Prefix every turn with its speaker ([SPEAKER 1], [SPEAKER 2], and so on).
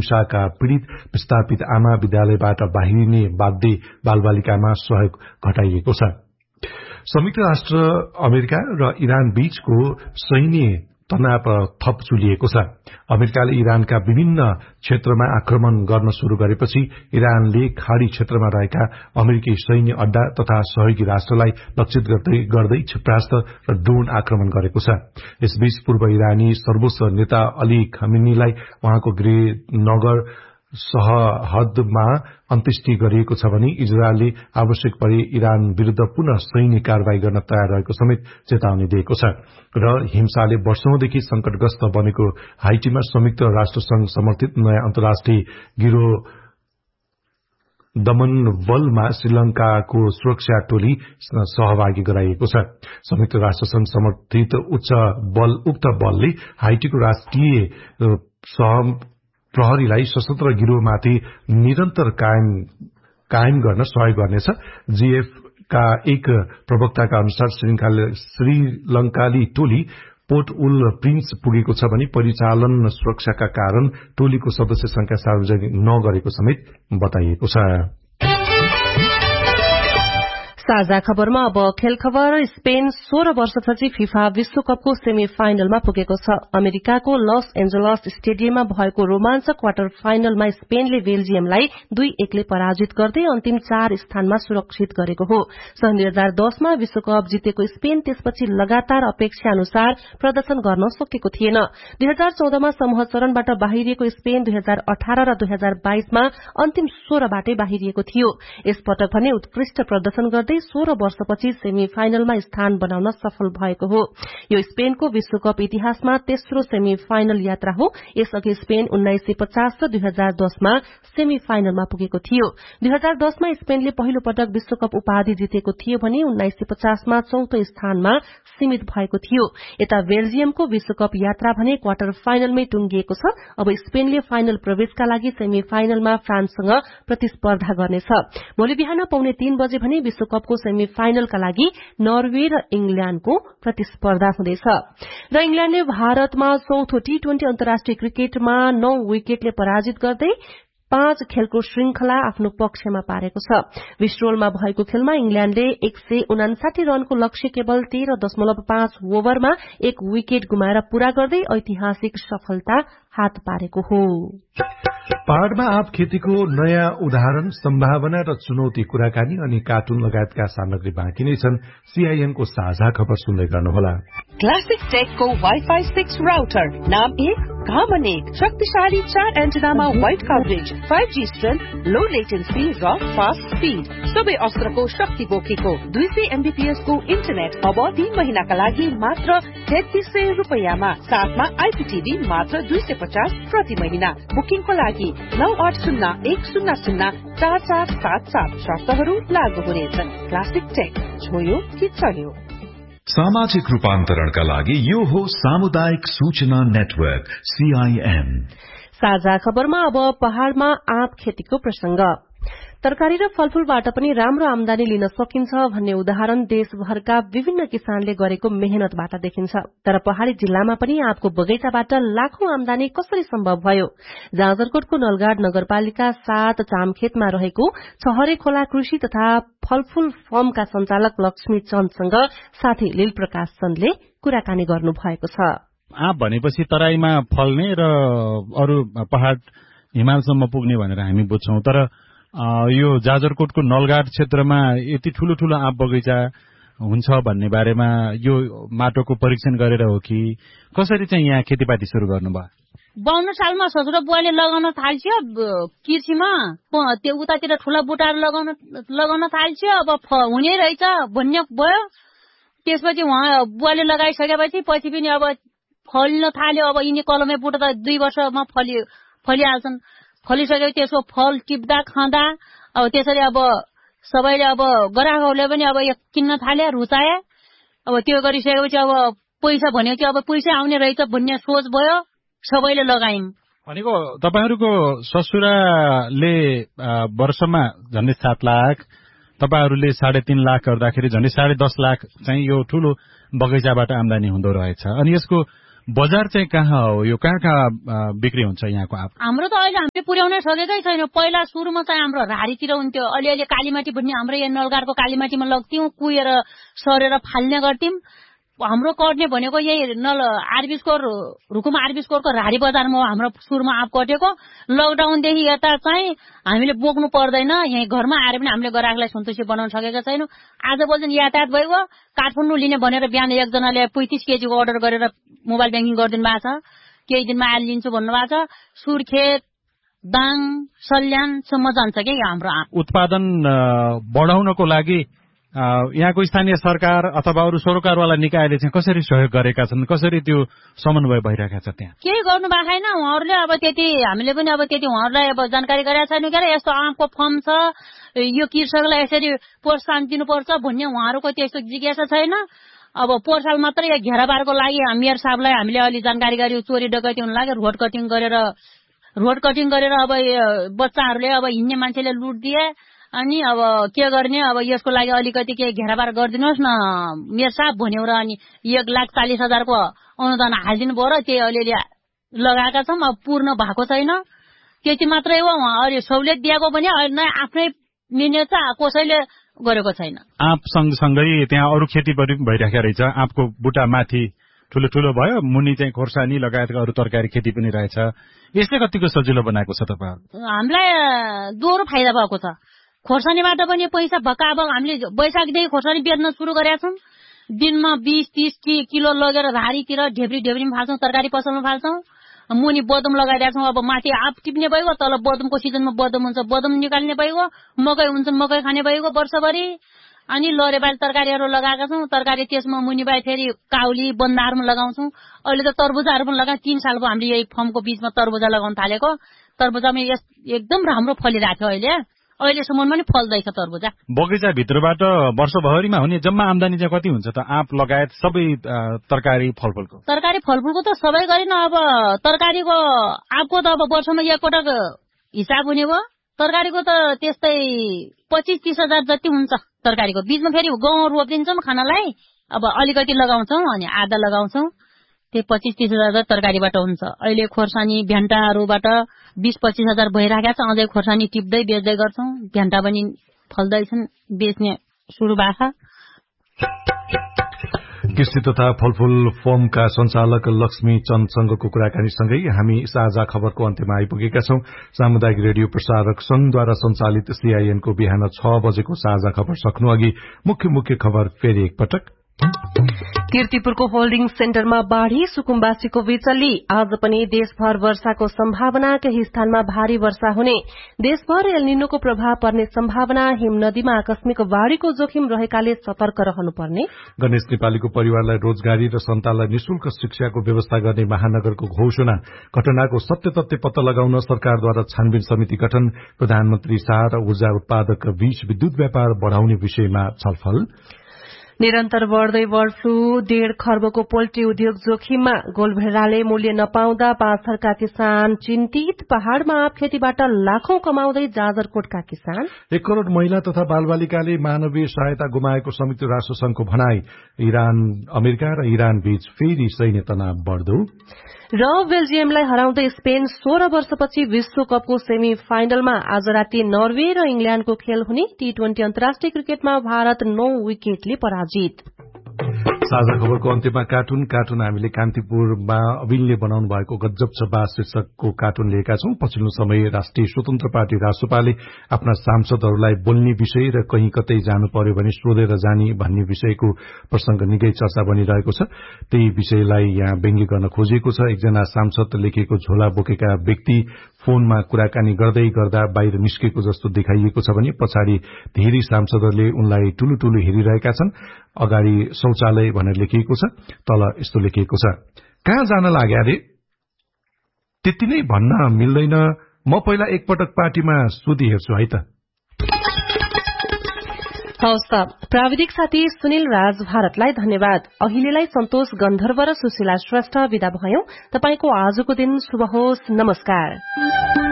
[SPEAKER 1] हिंसाका पीड़ित विस्थापित आमा विद्यालयबाट बाहिरिने बाध्य बालबालिकामा सहयोग घटाइएको छ। संयुक्त राष्ट्र अमेरिका र इरान बीचको सैन्य तनाव थप चुलिएको छ। अमेरिकाले इरानका विभिन्न क्षेत्रमा आक्रमण गर्न शुरू गरेपछि इरानले खाड़ी क्षेत्रमा रहेका अमेरिकी सैन्य अड्डा तथा सहयोगी राष्ट्रलाई लक्षित गर्दै क्षेपणास्त्र र ड्रोन आक्रमण गरेको छ। यसबीच पूर्व इरानी सर्वोच्च नेता अली खमेनीलाई उहाँको गृहनगर सहहदमा अन्त्येष्टि गरिएको छ भने इजरायलले आवश्यक परे इरान विरूद्ध पुनः सैन्य कारवाही गर्न तयार रहेको समेत चेतावनी दिएको छ। र हिंसाले वर्षौंदेखि संकटग्रस्त बनेको हाइटीमा संयुक्त राष्ट्रसंघ समर्थित नयाँ अन्तर्राष्ट्रिय गिरोह दमन बलमा श्रीलंकाको सुरक्षा टोली सहभागी गराइएको छ। संयुक्त राष्ट्रसंघ समर्थित उक्त बलले हाइटीको राष्ट्रिय प्रहरीलाई सशस्त्र गिरोहमाथि निरन्तर कायम गर्न सहयोग गर्नेछ। जीएफ का एक प्रवक्ताका अनुसार श्रीलंकाली टोली पोर्ट उल प्रिन्स पुगेको छ भने परिचालन सुरक्षाका कारण टोलीको सदस्य संख्या सार्वजनिक नगरेको समेत बताइएको छ।
[SPEAKER 2] साझा खबरमा अब खेल खबर। स्पेन 16 वर्षपछि फिफा विश्वकपको सेमी फाइनलमा पुगेको छ। अमेरिकाको लस एन्जलस स्टेडियममा भएको रोमाञ्चक क्वार्टर फाइनलमा स्पेनले बेल्जियमलाई 2-1 ले पराजित गर्दै अन्तिम 4 स्थानमा सुरक्षित गरेको हो। सन् 2010 मा विश्वकप जितेको स्पेन त्यसपछि लगातार अपेक्षा अनुसार प्रदर्शन गर्न सकेको थिएन। 2014 मा समूह चरणबाट बाहिरिएको स्पेन 2018 र 2022 मा अन्तिम 16 बाटै बाहिरिएको थियो। यसपटक भने उत्कृष्ट प्रदर्शन गर्दै 16 वर्षपछि सेमी फाइनलमा स्थान बनाउन सफल भएको हो। यो स्पेनको विश्वकप इतिहासमा तेस्रो सेमी फाइनल यात्रा हो। यसअघि स्पेन 1950 र 2010 मा सेमी फाइनलमा पुगेको थियो। 2010 मा स्पेनले पहिलो पटक विश्वकप उपाधि जितेको थियो भने 1950 मा चौथो स्थानमा सीमित भएको थियो। यता बेल्जियमको विश्वकप यात्रा भने क्वार्टर फाइनलमै टुंगिएको छ। अब स्पेनले फाइनल प्रवेशका लागि सेमी फाइनलमा फ्रान्ससँग प्रतिस्पर्धा गर्नेछ। भोलि बिहान 2:45 बजे भने विश्वकपको सेमी फाइनलका लागि नर्वे र इंग्ल्याण्डको प्रतिस्पर्धा हुँदैछ। र इंग्ल्याण्डले भारतमा चौथो टी20 अन्तर्राष्ट्रिय क्रिकेटमा 9 विकेटले पराजित गर्दै 5 खेलको श्रृंखला आफ्नो पक्षमा पारेको छ। विस्ट्रोलमा भएको खेलमा इंग्ल्याण्डले 159 रनको लक्ष्य केवल 13.5 ओभरमा 1 विकेट गुमाएर पूरा गर्दै ऐतिहासिक सफलता हात पारेको हो।
[SPEAKER 1] पहाड़मा आँप खेतीको नयाँ उदाहरण, सम्भावना र चुनौती, कुराकानी अनि कार्टुन लगायतका सामग्री बाँकी नै छन्। सीआईएनको साझा खबर सुन्दै गर्नुहोला।
[SPEAKER 3] क्लासिक टेकको वाइफाई 6 राउटर, नाम 1 काम 1, शक्तिशाली 4 एन्टेनामा वाइड कभरेज, 5G स्ट्रेन्थ, लो लेटेन्सी र फास्ट स्पीड, सबै अस्त्रको शक्ति बोकेको 200 MBPS को इन्टरनेट अब 3 महिनाका लागि मात्र 3300 रुपैयाँमा, साथमा आइपीटीभी मात्र 250 प्रति महिना। बुकिङको लागि 9801004477, शर्तहरू लागू हुनेछन्। क्लासिक टेक, छोयो कि चल्यो।
[SPEAKER 4] सामाजिक रूपान्तरणका लागि यो हो सामुदायिक सूचना नेटवर्क सीआईएम।
[SPEAKER 2] साझा खबरमा अब पहाड़मा आँप खेतीको प्रसंग। तरकारी र फलफूलबाट पनि राम्रो आमदानी लिन सकिन्छ भन्ने उदाहरण देशभरका विभिन्न किसानले गरेको मेहनतबाट देखिन्छ। तर पहाड़ी जिल्लामा पनि आँपको बगैंचाबाट लाखौं आमदानी कसरी सम्भव भयो? जाजरकोटको नलगाड नगरपालिका 7 चामखेतमा रहेको छहरे खोला कृषि तथा फलफूल फर्मका संचालक लक्ष्मी चन्दसँग साथी लील प्रकाश चन्दले कुराकानी गर्नु भएको छ।
[SPEAKER 5] आँप भनेपछि तराईमा फल्ने र अरू पहाड़ हिमालसम्म पुग्ने भनेर हामी बुझ्छौं। तर यो जाजरकोटको नलगाड क्षेत्रमा यति ठूलो ठूलो आँप बगैँचा हुन्छ भन्ने बारेमा यो माटोको परीक्षण गरेर हो कि कसरी चाहिँ यहाँ खेतीपाती सुरु गर्नुभयो?
[SPEAKER 6] 52 सालमा ससुर बुवाले लगाउन थाल्यो कृषिमा, त्यो उतातिर ठूला बुटाहरू लगाउन थाल्यो। अब हुने रहेछ भन्ने भयो। त्यसपछि उहाँ बुवाले लगाइसकेपछि पछि पनि अब फल्न थाल्यो। अब यिनी कलमे बुटा त 2 वर्षमा फलिहाल्छन्। फलिसकेपछि त्यसको फल टिप्दा खाँदा अब त्यसरी अब सबैले अब ग्राहकहरूले पनि अब किन्न थाले, रुचाए। अब त्यो गरिसकेपछि अब पैसा भनेपछि अब पैसा आउने रहेछ भन्ने सोच भयो, सबैले लगाइन्।
[SPEAKER 5] भनेको तपाईहरुको ससुराले वर्षमा झन्डै 7 लाख, तपाईहरुले 3.5 लाख गर्दाखेरि झन्डै 10.5 लाख चाहिँ यो ठूलो बगैँचाबाट आमदानी हुँदो रहेछ। अनि यसको बजार चाहिँ कहाँ हो, यो कहाँ बिक्री हुन्छ यहाँको आँप?
[SPEAKER 6] हाम्रो त अहिले हामीले पुर्याउनै सकेकै छैन। पहिला सुरुमा चाहिँ हाम्रो रारीतिर हुन्थ्यो, अलिअलि कालीमाटी भन्ने हाम्रो यहाँ नलगारको कालीमाटीमा लग्थ्यौं, कुहेर सरेर फाल्ने गर्थ्यौं। हाम्रो कट्ने भनेको यही आरबीस्कोर रुकुम आरबीस्कोरको रारी बजारमा हाम्रो सुरुमा आँप कटेको। लकडाउनदेखि यता चाहिँ हामीले बोक्नु पर्दैन, यही घरमा आएर पनि हामीले ग्राहकलाई सन्तुष्टि बनाउन सकेका छैनौँ। आजभोलि यातायात भइगयो, काठमाडौँ लिने भनेर बिहान एकजनाले 35 केजीको अर्डर गरेर मोबाइल ब्याङ्किङ गरिदिनु भएको छ, केही दिनमा आएर लिन्छु भन्नुभएको छ। सुर्खेत, दाङ, सल्यानसम्म जान्छ क्या हाम्रो आँप।
[SPEAKER 5] उत्पादन बढाउनको लागि यहाँको स्थानीय सरकार अथवा अरू सरोकारवाला निकायले चाहिँ कसरी सहयोग गरेका छन्, कसरी त्यो समन्वय भइरहेका छ? त्यहाँ
[SPEAKER 6] केही गर्नु भएको छैन उहाँहरूले। अब त्यति हामीले पनि अब त्यति उहाँहरूलाई अब जानकारी गरेका छैनौँ क्या, यस्तो आँपको फर्म छ, यो कृषकलाई यसरी प्रोत्साहन दिनुपर्छ भन्ने उहाँहरूको त्यस्तो जिज्ञासा छैन। अब पोहोर साल मात्रै घेराबारको लागि मेयर साहबलाई हामीले अलि जानकारी गर्यौं, चोरी डकैती हुन लाग्यो, रोड कटिङ गरेर अब बच्चाहरूले अब हिँड्ने मान्छेले लुट दिए। अनि अब के गर्ने, अब यसको लागि अलिकति के घेराबार गरिदिनुहोस् न मेयर साहब भन्यो र अनि 1,40,000 को अनुदान हालिदिनु भयो र त्यही अलिअलि लगाएका छौँ। अब पूर्ण भएको छैन, त्यति मात्रै हो। अहिले सहुलियत दिएको पनि आफ्नै मिहिनेत छ, कसैले गरेको छैन।
[SPEAKER 5] आँप सँगसँगै त्यहाँ अरू खेती पनि भइरहेको रहेछ। आँपको बुटा माथि ठुलो ठुलो भयो, मुनि चाहिँ खोर्सानी लगायतका अरू तरकारी खेती पनि रहेछ। यसले कतिको सजिलो बनाएको छ तपाईँहरू?
[SPEAKER 6] हामीलाई दोहोरो फाइदा भएको छ। खोर्सानीबाट पनि पैसा भक्का। अब हामीले वैशाखदेखि खोर्सानी बेच्न सुरु गरेका छौँ। दिनमा 20-30 किलो लगेर धारीतिर ढेब्री फाल्छौँ, तरकारी पसलमा फाल्छौँ। मुनि बदम लगाइरहेको छौँ। अब माथि आँप टिप्ने भइगयो, तल बदमको सिजनमा बदम हुन्छ, बदम निकाल्ने भइगयो, मकै हुन्छ, मकै खाने भइगयो वर्षभरि। अनि लरेबाली तरकारीहरू लगाएका छौँ। तरकारी त्यसमा मुनि बाई फेरि काउली बन्दाहरूमा लगाउँछौँ। अहिले त तरबुजाहरू पनि लगाएँ। 3 साल भयो हामीले यही फर्मको बीचमा तरबुजा लगाउन थालेको। तरबुजामा एकदम राम्रो फलिरहेको थियो। अहिलेसम्म पनि फल्दैछ तरबुजा।
[SPEAKER 5] बगैँचाभित्रबाट वर्षभरिमा हुने जम्मा आम्दानी चाहिँ कति हुन्छ त? आँप लगायत सबै तरकारी फलफुलको
[SPEAKER 6] त सबै गरिन। अब तरकारीको आँपको त अब वर्षमा एकपटक हिसाब हुने भयो। तरकारीको त त्यस्तै 25-30 हजार जति हुन्छ। तरकारीको बीचमा फेरि गहुँ रोपिदिन्छौँ खानालाई, अब अलिकति लगाउँछौँ अनि आधा लगाउँछौँ। त्यो 25-30 हजार तरकारीबाट हुन्छ। अहिले खोर्सानी भ्यान्टाहरूबाट 20-25 हजार भइरहेको छ। अझै खोर्सानी टिप्दै बेच्दै गर्छौँ। भ्यान्टा पनि फल्दैछन्, बेच्ने सुरु भएको छ।
[SPEAKER 1] कृषि तथा फलफूल फर्मका सञ्चालक लक्ष्मी चन्दसँगको कुराकानीसँगै हामी साझा खबरको अन्त्यमा आइपुगेका छौं। सामुदायिक रेडियो प्रसारक संघद्वारा सञ्चालित CIN को बिहान 6 बजेको साझा खबर सक्नु अघि मुख्य खबर फेरि एकपटक।
[SPEAKER 2] कीर्तिपुरको होल्डिङ सेन्टरमा बाढ़ी, सुकुम्बासीको विचल्ली। आज पनि देशभर वर्षाको सम्भावना, केही स्थानमा भारी वर्षा हुने। देशभर एल निनोको प्रभाव पर्ने सम्भावना। हिम नदीमा आकस्मिक बाढ़ीको जोखिम रहेकाले सतर्क रहनुपर्ने।
[SPEAKER 1] गणेश नेपालीको परिवारलाई रोजगारी र सन्तानलाई निशुल्क शिक्षाको व्यवस्था गर्ने महानगरको घोषणा। घटनाको सत्य तथ्य पत्ता लगाउन सरकारद्वारा छानबिन समिति गठन। प्रधानमन्त्री शाह र ऊर्जा उत्पादक बीच विद्युत व्यापार बढ़ाउने विषयमा छलफल।
[SPEAKER 2] निरन्तर बढ़दै बर्ड फ्लू, 1.5 खर्बको पोल्ट्री उद्योग जोखिममा। गोलभेडाले मूल्य नपाउँदा पाँचथरका किसान चिन्तित। पहाड़मा आँप खेतीबाट लाखौं कमाउँदै जाजरकोटका किसान।
[SPEAKER 1] 1 करोड़ महिला तथा बालबालिकाले मानवीय सहायता गुमाएको संयुक्त राष्ट्र संघको भनाई। अमेरिका र इरान बीच फेरि सैन्य तनाव बढ्दो।
[SPEAKER 2] र बेल्जियमलाई हराउँदै स्पेन 16 वर्षपछि विश्वकपको सेमी फाइनलमा। आज राति नर्वे र इंग्ल्याण्डको खेल हुने। T20 अन्तर्राष्ट्रिय क्रिकेटमा भारत 9 विकेटले पराजित।
[SPEAKER 1] साझा खबरको अन्त्यमा कार्टुन हामीले कान्तिपुरमा अविनले बनाउनु भएको गजब छ बा शीर्षकको कार्टुन लिएका छौं। पछिल्लो समय राष्ट्रिय स्वतन्त्र पार्टी रासपाले आफ्ना सांसदहरूलाई बोल्ने विषय र कहीं कतै जानु पर्यो भने सोधेर जाने भन्ने विषयको प्रसंग निकै चर्चा बनिरहेको छ। त्यही विषयलाई यहाँ व्यङ्ग्य गर्न खोजिएको छ। एकजना सांसद लेखेको झोला बोकेका व्यक्ति फोनमा कुराकानी गर्दै गर्दा बाहिर निस्केको जस्तो देखाइएको छ भने पछाडि धेरै सांसदहरूले उनलाई टुलुटुलु हेरिरहेका छन्। अगाडि शौचालय भनेर लेखिएको छ, तल यस्तो लेखिएको छ, कहाँ जान लाग्या रे? त्यति नै भन्न मिल्दैन, म पहिला एकपटक पार्टीमा सोधी हेर्छु है त।
[SPEAKER 2] हवस् त, प्राविधिक साथी सुनिल राज भारतलाई धन्यवाद। अहिलेलाई सन्तोष गन्धर्व र सुशीला श्रेष्ठ विदा भयौं। तपाईको आजको दिन शुभ होस्। नमस्कार।